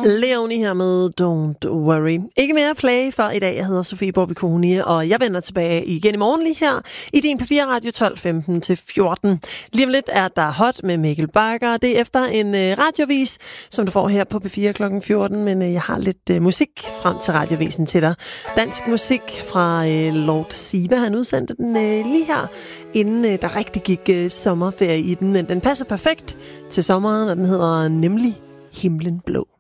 Leonie her med Don't Worry. Ikke mere play for i dag. Jeg hedder Sofie Borbiconi, og jeg vender tilbage igen i morgen lige her i din P4 Radio 12:15-14. Lige om lidt er der Hot med Mikkel Bakker. Det er efter en radiovis, som du får her på P4 kl. 14. Men jeg har lidt musik frem til radiovisen til dig. Dansk musik fra Lord Siva. Han udsendte den lige her, inden der rigtig gik sommerferie i den. Men den passer perfekt til sommeren, og den hedder nemlig Himlen Blå.